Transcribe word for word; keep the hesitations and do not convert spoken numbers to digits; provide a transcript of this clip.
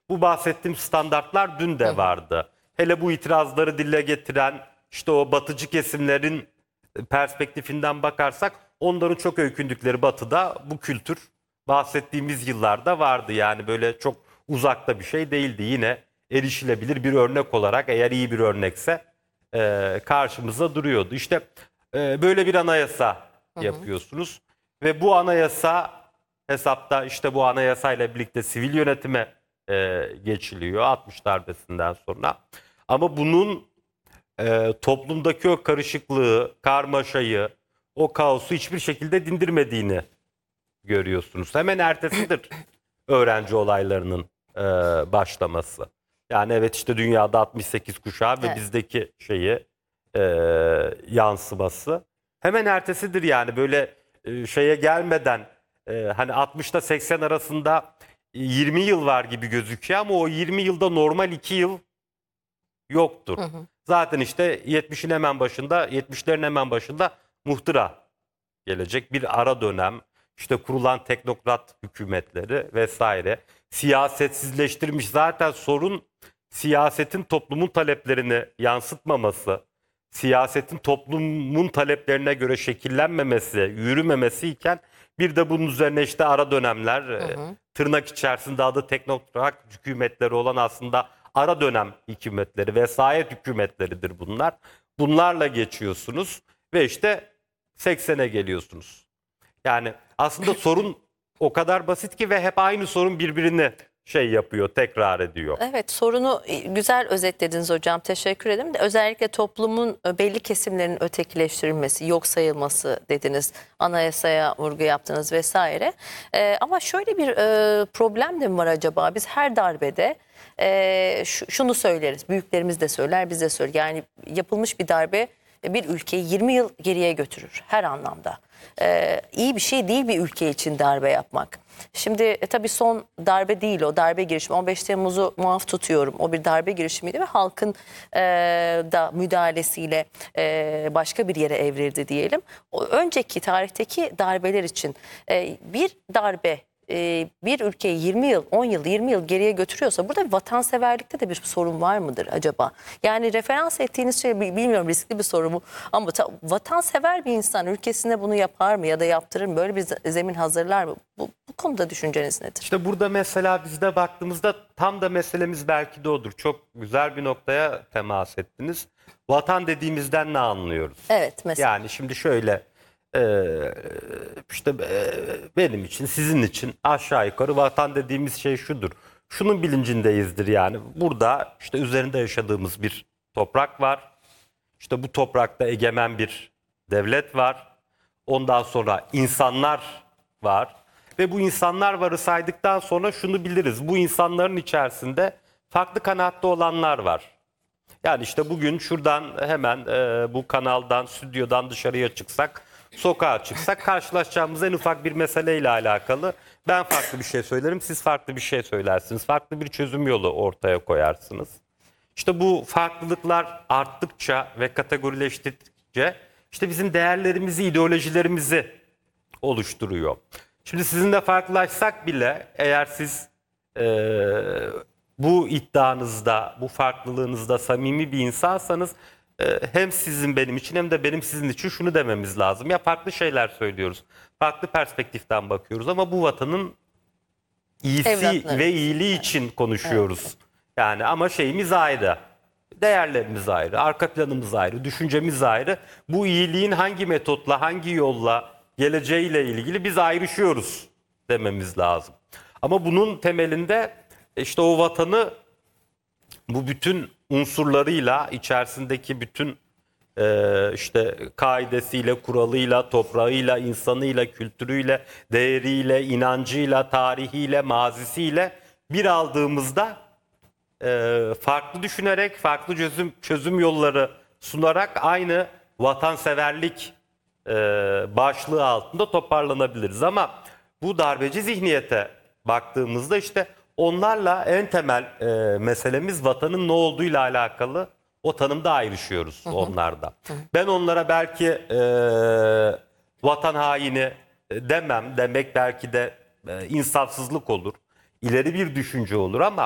bu bahsettiğim standartlar dün de vardı. Hele bu itirazları dile getiren işte o batıcı kesimlerin perspektifinden bakarsak onların çok öykündükleri batıda bu kültür bahsettiğimiz yıllarda vardı. Yani böyle çok uzakta bir şey değildi. Yine erişilebilir bir örnek olarak, eğer iyi bir örnekse e, karşımıza duruyordu. İşte e, böyle bir anayasa yapıyorsunuz ve bu anayasa hesapta işte bu anayasayla birlikte sivil yönetime e, geçiliyor altmış darbesinden sonra. Ama bunun e, toplumdaki o karışıklığı, karmaşayı, o kaosu hiçbir şekilde dindirmediğini görüyorsunuz. Hemen ertesidir öğrenci olaylarının e, başlaması. Yani evet, işte dünyada altmış sekiz kuşağı ve Evet. bizdeki şeyi e, yansıması. Hemen ertesidir yani, böyle e, şeye gelmeden e, hani altmışta seksen arasında yirmi yıl var gibi gözüküyor ama o yirmi yılda normal iki yıl yoktur. Hı hı. Zaten işte yetmişin hemen başında, yetmişlerin hemen başında muhtıra gelecek. Bir ara dönem, işte kurulan teknokrat hükümetleri vesaire. Siyasetsizleştirmiş, zaten sorun siyasetin toplumun taleplerini yansıtmaması, siyasetin toplumun taleplerine göre şekillenmemesi, yürümemesi iken bir de bunun üzerine işte ara dönemler, e, tırnak içerisinde adı teknokrat hükümetleri olan aslında ara dönem hükümetleri, vesayet hükümetleridir bunlar. Bunlarla geçiyorsunuz ve işte seksene geliyorsunuz. Yani aslında sorun o kadar basit ki ve hep aynı sorun birbirini şey yapıyor, tekrar ediyor. Evet, sorunu güzel özetlediniz hocam. Teşekkür ederim de özellikle toplumun belli kesimlerinin ötekileştirilmesi, yok sayılması dediniz. Anayasaya vurgu yaptınız vesaire. Ee, ama şöyle bir e, problem de mi var acaba? Biz her darbede e, şu- şunu söyleriz. Büyüklerimiz de söyler, biz de söyler. Yani yapılmış bir darbe bir ülkeyi yirmi yıl geriye götürür her anlamda. Ee, iyi bir şey değil bir ülke için darbe yapmak. Şimdi e, tabii son darbe değil o, darbe girişimi. on beş Temmuz'u muaf tutuyorum. O bir darbe girişimiydi ve halkın e, da müdahalesiyle e, başka bir yere evrildi diyelim. O önceki tarihteki darbeler için e, bir darbe e, bir ülkeyi yirmi yıl, on yıl, yirmi yıl geriye götürüyorsa burada vatanseverlikte de bir sorun var mıdır acaba? Yani referans ettiğiniz şey bi- bilmiyorum, riskli bir soru mu ama ta- vatansever bir insan ülkesine bunu yapar mı ya da yaptırır mı? Böyle bir ze- zemin hazırlar mı? Bu, bu konuda düşünceniz nedir? İşte burada mesela bizde baktığımızda tam da meselemiz belki de odur. Çok güzel bir noktaya temas ettiniz. Vatan dediğimizden ne anlıyoruz? Evet, mesela. Yani şimdi şöyle e, işte e, benim için, sizin için aşağı yukarı vatan dediğimiz şey şudur. Şunun bilincindeyizdir yani. Burada işte üzerinde yaşadığımız bir toprak var. İşte bu toprakta egemen bir devlet var. Ondan sonra insanlar var. Ve bu insanlar varı saydıktan sonra şunu biliriz. Bu insanların içerisinde farklı kanaatte olanlar var. Yani işte bugün şuradan hemen e, bu kanaldan, stüdyodan dışarıya çıksak, sokağa çıksak karşılaşacağımız en ufak bir meseleyle alakalı ben farklı bir şey söylerim, siz farklı bir şey söylersiniz. Farklı bir çözüm yolu ortaya koyarsınız. İşte bu farklılıklar arttıkça ve kategorileştikçe işte bizim değerlerimizi, ideolojilerimizi oluşturuyor. Şimdi sizinle farklılaşsak bile eğer siz e, bu iddianızda, bu farklılığınızda samimi bir insansanız e, hem sizin benim için hem de benim sizin için şunu dememiz lazım. Ya farklı şeyler söylüyoruz, farklı perspektiften bakıyoruz ama bu vatanın iyisi Evlatlarımız. ve iyiliği için konuşuyoruz. Yani ama şeyimiz ayrı. Değerlerimiz ayrı, arka planımız ayrı, düşüncemiz ayrı. Bu iyiliğin hangi metotla, hangi yolla geleceğiyle ilgili biz ayrışıyoruz dememiz lazım. Ama bunun temelinde işte o vatanı bu bütün unsurlarıyla, içerisindeki bütün e, işte kaidesiyle, kuralıyla, toprağıyla, insanıyla, kültürüyle, değeriyle, inancıyla, tarihiyle, mazisiyle bir aldığımızda e, farklı düşünerek, farklı çözüm, çözüm yolları sunarak aynı vatanseverlik e, başlığı altında toparlanabiliriz. Ama bu darbeci zihniyete baktığımızda işte onlarla en temel e, meselemiz vatanın ne olduğuyla alakalı, o tanımda ayrışıyoruz onlarda. Ben onlara belki e, vatan haini demem, demek belki de e, insafsızlık olur, ileri bir düşünce olur ama